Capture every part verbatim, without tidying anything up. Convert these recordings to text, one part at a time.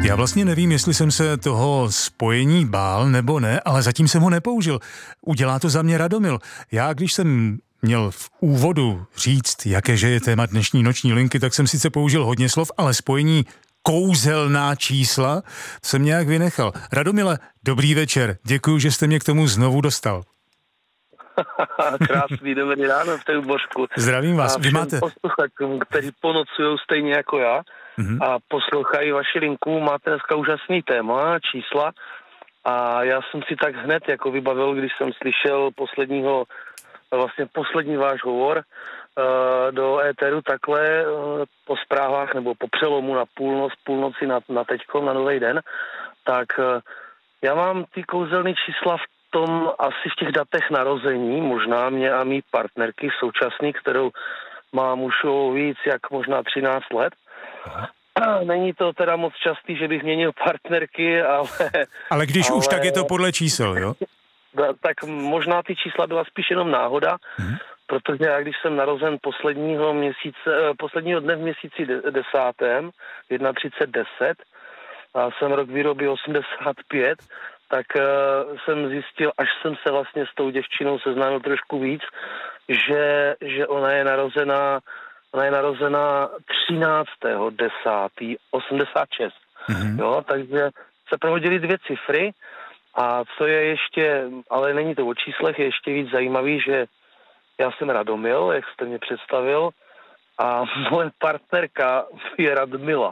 Já vlastně nevím, jestli jsem se toho spojení bál nebo ne, ale zatím jsem ho nepoužil. Udělá to za mě Radomil. Já, když jsem měl v úvodu říct, jakéže je téma dnešní noční linky, tak jsem sice použil hodně slov, ale spojení kouzelná čísla jsem nějak vynechal. Radomile, dobrý večer. Děkuju, že jste mě k tomu znovu dostal. Krásný, dobrý ráno v té Božku. Zdravím vás. A Vy máte... posluchačům, kteří ponocují stejně jako já mm-hmm. a poslouchají vaši linku, máte dneska úžasný téma, čísla a já jsem si tak hned jako vybavil, když jsem slyšel posledního, vlastně poslední váš hovor uh, do éteru takhle uh, po zprávách nebo po přelomu na půlnoc, půlnoci na, na teďko, na nový den, tak uh, já mám ty kouzelné čísla v tom asi v těch datech narození, možná mě a mý partnerky současný, kterou mám už o víc jak možná třináct let. Aha. Není to teda moc častý, že bych měnil partnerky, ale... Ale když ale, už, tak je to podle čísel, jo? Tak možná ty čísla byla spíš jenom náhoda, hmm. protože já když jsem narozen posledního měsíce, posledního dne v měsíci desátém, třicet jedna deset, a jsem rok výroby osmdesát pět, tak uh, jsem zjistil, až jsem se vlastně s tou děvčinou seznámil trošku víc, že, že ona je narozená, ona je narozená třináctého desátého osmdesát šest. Mm-hmm. Jo, takže se prohodily dvě cifry a co je ještě, ale není to o číslech, je ještě víc zajímavý, že já jsem Radomil, jak jste mě představil, a moje partnerka je Radmila.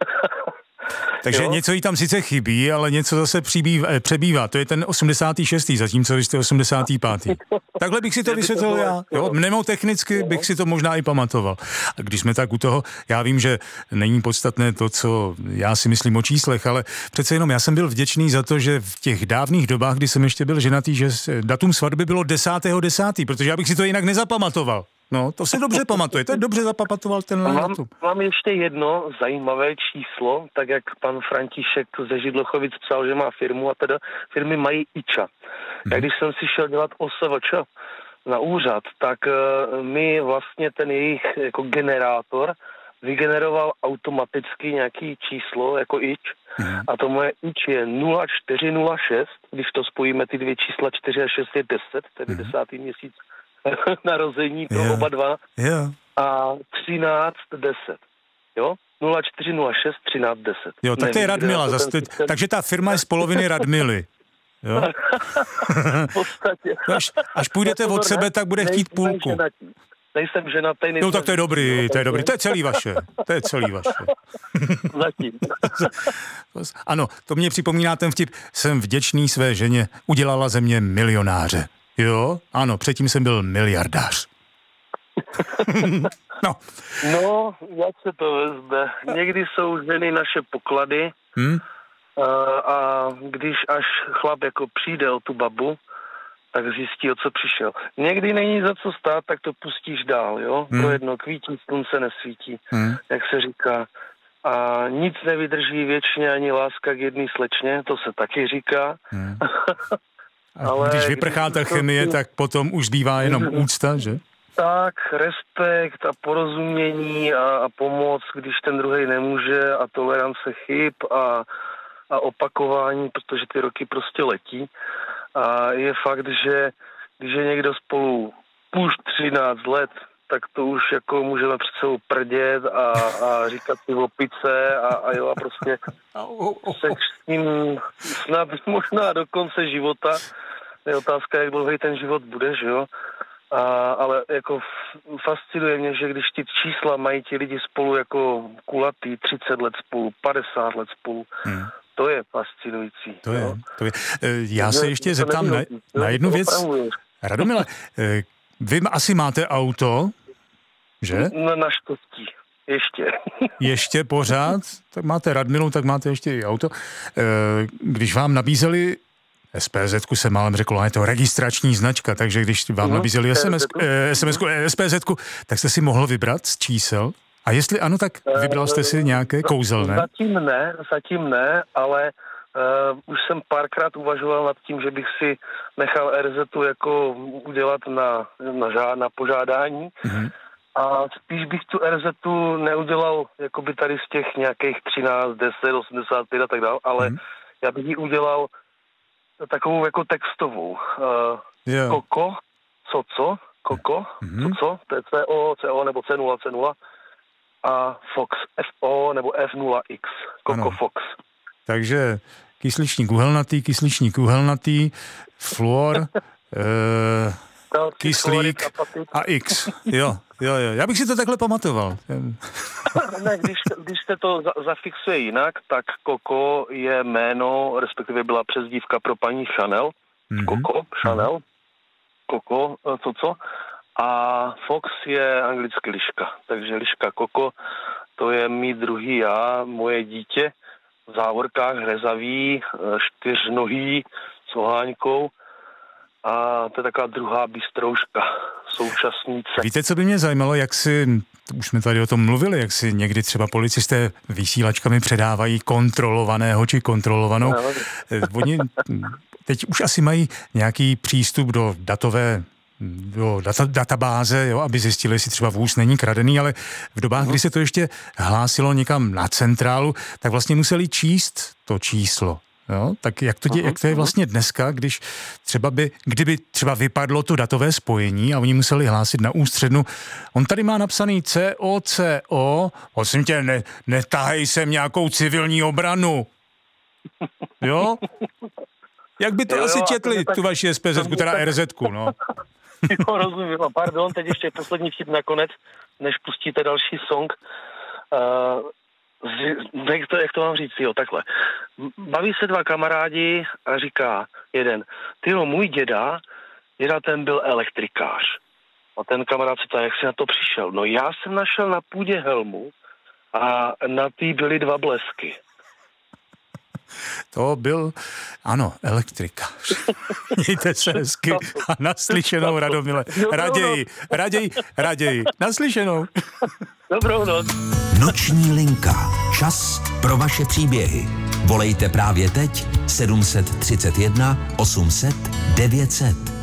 Takže jo? Něco jí tam sice chybí, ale něco zase přibývá, přebývá. To je ten osmdesátý šestý, zatímco vy jste osmdesátý pátý. Takhle bych si to vysvětlil já. Jo? Mnemotechnicky bych si to možná i pamatoval. A když jsme tak u toho, já vím, že není podstatné to, co já si myslím o číslech, ale přece jenom já jsem byl vděčný za to, že v těch dávných dobách, kdy jsem ještě byl ženatý, že datum svatby bylo desátého desátého protože já bych si to jinak nezapamatoval. No, to se dobře pamatuje, to je dobře zapamatoval ten datum. Mám ještě jedno zajímavé číslo, tak jak pan František ze Židlochovic psal, že má firmu a teda firmy mají iča. Hmm. Jak když jsem si šel dělat O S V Č na úřad, tak uh, mi vlastně ten jejich jako generátor vygeneroval automaticky nějaký číslo jako ič hmm. a to moje ič je nula čtyři nula šest, když to spojíme ty dvě čísla čtyři a šest je deset, tedy hmm. desátý měsíc narození pro yeah. oba dva yeah. a třináct deset. Jo? nula čtyři nula šest třináct deset. Jo, tak to je Radmila. Zase, ten... Takže ta firma je z poloviny Radmily. Jo? V podstatě. Až, až půjdete od sebe, tak bude chtít půlku. Ženatý. Nejsem ženatý. Nejsem no tak to je dobrý, to je dobrý. To je celý vaše. To je celý vaše. Zatím. Ano, to mě připomíná ten vtip. Jsem vděčný své ženě. Udělala ze mě milionáře. Jo, ano, předtím jsem byl miliardář. no. no, jak se to vezme? Někdy jsou ženy naše poklady hmm? a, a když až chlap jako přijde o tu babu, tak zjistí, o co přišel. Někdy není za co stát, tak to pustíš dál, jo? Hmm. Pro jedno kvítí, slunce nesvítí, hmm. jak se říká. A nic nevydrží věčně, ani láska k jedné slečně, to se taky říká. Hmm. A ale když vyprchá ta chemie, to... tak potom už zbývá jenom úcta, že? Tak, respekt a porozumění a, a pomoc, když ten druhej nemůže a tolerance chyb a, a opakování, protože ty roky prostě letí. A je fakt, že když je někdo spolu už třináct let, tak to už jako můžeme před sebou prdět a, a říkat si opice a, a jo a prostě se s ním snad možná do konce života. Je otázka, jak dlouhý ten život bude, že jo? A, ale jako fascinuje mě, že když ty čísla mají ti lidi spolu jako kulatý, třicet let spolu, padesát let spolu, hmm. to je fascinující. To je, to je. Já se ještě zeptám na, na jednu věc. Radomile, vy asi máte auto, že? No naštěstí. Ještě. Ještě pořád? Tak máte Radmilu, tak máte ještě i auto. Když vám nabízeli es pé zetku se málem řeklo, je to registrační značka, takže když vám nabízeli es em es, eh, es em esku, es pé zetku, tak jste si mohl vybrat z čísel? A jestli ano, tak vybral jste si nějaké kouzelné? Zatím ne, zatím ne, ale uh, už jsem párkrát uvažoval nad tím, že bych si nechal er zetu jako udělat na, na, žád, na požádání. Mm-hmm. A spíš bych tu R Z tu neudělal jakoby tady z těch nějakých třináct, deset, osmdesát pět a tak dále, ale mm. já bych ji udělal takovou jako textovou. Uh, yeah. Koko, co co, Koko, mm-hmm. co co, to je C O, C O nebo C nula, C nula a Fox, F O nebo F nula X, Koko ano. Fox. Takže kysličník uhelnatý, kysličník uhelnatý, fluor, uh, kyslík a X. Jo, jo, jo. Já bych si to takhle pamatoval. Ne, když, když se to za, zafixuje jinak, tak Koko je jméno, respektive byla přezdívka pro paní Chanel. Mm-hmm. Koko, Chanel. Koko, co co. A Fox je anglicky liška. Takže liška Koko, to je mý druhý já, moje dítě, v závorkách hřezavý, čtyřnohý, s oháňkou. A to je taková druhá bystrouška, současnice. Víte, co by mě zajímalo, jak si, už jsme tady o tom mluvili, jak si někdy třeba policisté vysílačkami předávají kontrolovaného či kontrolovanou. No. Oni teď už asi mají nějaký přístup do datové do data, databáze, jo, aby zjistili, jestli třeba vůz není kradený, ale v dobách, no. kdy se to ještě hlásilo někam na centrálu, tak vlastně museli číst to číslo. Jo, tak jak to, dě, jak to je vlastně dneska, když třeba by, kdyby třeba vypadlo to datové spojení a oni museli hlásit na ústřednu, on tady má napsaný C O C O, prosím tě, ne, netahej sem nějakou civilní obranu. Jo? Jak by to jo, asi jo, četli, tu vaši S P Z, teda R Z ku, no. Jo, rozumím, pardon, teď ještě poslední vtip nakonec, než pustíte další song. Uh, Jak to, jak to mám říct, jo, takhle. Baví se dva kamarádi a říká jeden, tyjo, můj děda, děda ten byl elektrikář. A ten kamarád se ptá, jak jsi na to přišel? No já jsem našel na půdě helmu a na tý byly dva blesky. To byl, ano, elektrikář. Mějte se hezky a naslyšenou, Radomile. Raději, raději, raději. Naslyšenou. Dobrou noc. Noční linka. Čas pro vaše příběhy. Volejte právě teď sedm set třicet jedna osm set devět set.